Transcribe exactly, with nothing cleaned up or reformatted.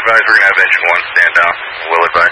advise we're going to have engine one stand down. Will advise.